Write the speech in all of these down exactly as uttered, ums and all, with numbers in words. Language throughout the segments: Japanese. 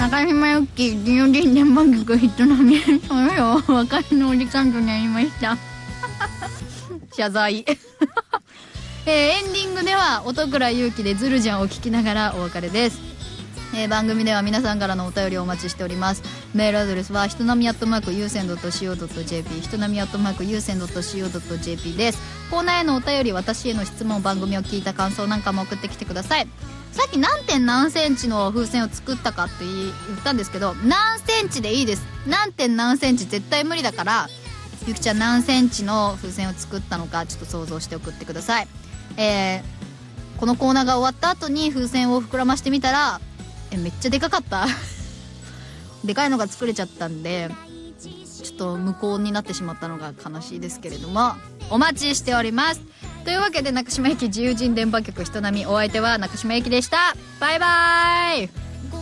中島由紀技能人電波局人並みそのよお別れのお時間となりました謝罪えー、エンディングでは音倉優希でズルジャンを聞きながらお別れです。えー、番組では皆さんからのお便りをお待ちしております。メールアドレスはひとなみアットマークユーセン .co.jp ひとなみアットマークユーセン .co.jp です。コーナーへのお便り、私への質問、番組を聞いた感想なんかも送ってきてください。さっき何点何センチの風船を作ったかって言ったんですけど、何センチでいいです。何点何センチ絶対無理だから、ゆきちゃん何センチの風船を作ったのかちょっと想像して送ってください。えー、このコーナーが終わった後に風船を膨らましてみたら、えめっちゃでかかったでかいのが作れちゃったんで、ちょっと無効になってしまったのが悲しいですけれども、お待ちしております。というわけで、中島駅自由人電波局人並み、お相手は中島駅でした。バイバイ。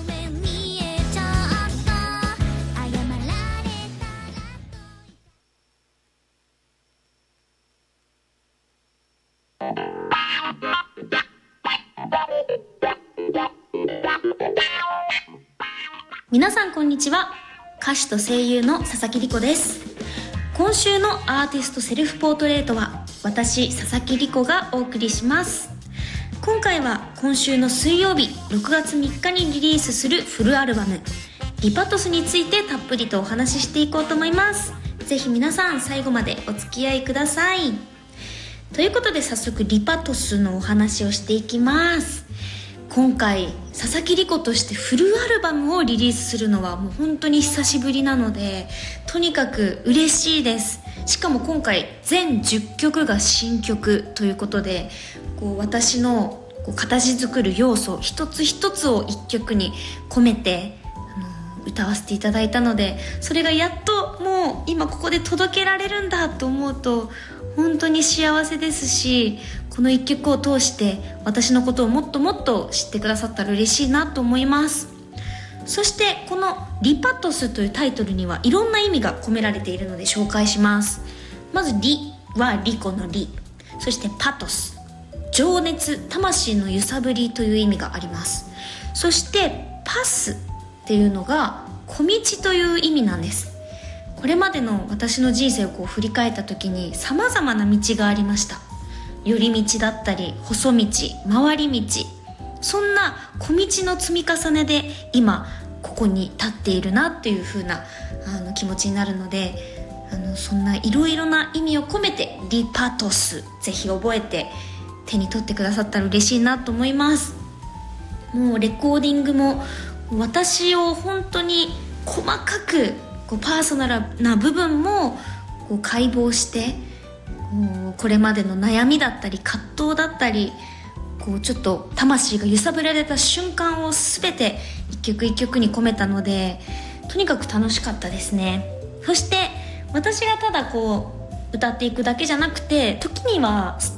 皆さんこんにちは。歌手と声優の佐々木梨子です。今週のアーティストセルフポートレートは私佐々木梨子がお送りします。今回は今週の水曜日ろくがつみっかにリリースするフルアルバムリパトスについてたっぷりとお話ししていこうと思います。ぜひ皆さん最後までお付き合いください。ということで早速リパトスのお話をしていきます。今回佐々木梨子としてフルアルバムをリリースするのはもう本当に久しぶりなので、とにかく嬉しいです。しかも今回全じゅっきょくが新曲ということで、こう私のこう形作る要素一つ一つを一曲に込めてあの歌わせていただいたので、それがやっともう今ここで届けられるんだと思うと本当に幸せですし、この一曲を通して私のことをもっともっと知ってくださったら嬉しいなと思います。そしてこのリパトスというタイトルにはいろんな意味が込められているので紹介します。まずリはリコのリ、そしてパトス、情熱、魂の揺さぶりという意味があります。そしてパスっていうのが小道という意味なんです。これまでの私の人生をこう振り返った時に様々な道がありました。寄り道だったり細道、回り道、そんな小道の積み重ねで今ここに立っているなっていう風なあの気持ちになるので、あのそんないろいろな意味を込めてリパトス、ぜひ覚えて手に取ってくださったら嬉しいなと思います。もうレコーディングも私を本当に細かくこうパーソナルな部分もこう解剖して、こうこれまでの悩みだったり葛藤だったり、こうちょっと魂が揺さぶられた瞬間を全て一曲一曲に込めたので、とにかく楽しかったですね。そして私がただこう歌っていくだけじゃなくて、時にはス